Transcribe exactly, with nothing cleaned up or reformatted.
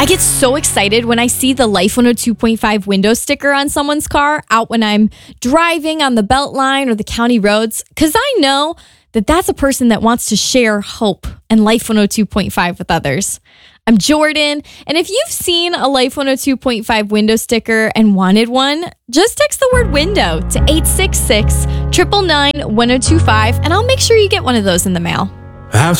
get so excited when I see the Life one oh two point five window sticker on someone's car out when I'm driving on the Beltline or the county roads, because I know that that's a person that wants to share hope and Life one oh two point five with others. I'm Jordan, and if you've seen a Life one oh two point five window sticker and wanted one, just text the word window to eight six six, nine nine nine, one oh two five, and I'll make sure you get one of those in the mail. Have